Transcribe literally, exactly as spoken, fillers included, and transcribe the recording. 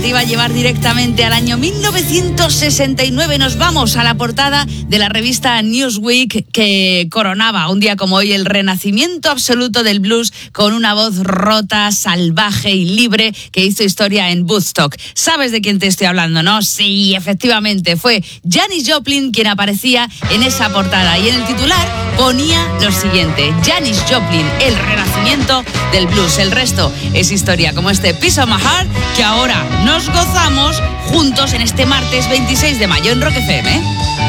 te iba a llevar directamente al año mil novecientos sesenta y nueve. Nos vamos a la portada de la revista Newsweek, que coronaba un día como hoy el renacimiento absoluto del blues con una voz rota, salvaje y libre que hizo historia en Woodstock. ¿Sabes de quién te estoy hablando, no? Sí, efectivamente, fue Janis Joplin quien aparecía en esa portada, y en el titular ponía lo siguiente: Janis Joplin, el renacimiento del blues. El resto es historia, como este Piece of My Heart, que ahora nos gozamos juntos en este martes veintiséis de mayo en Rock F M.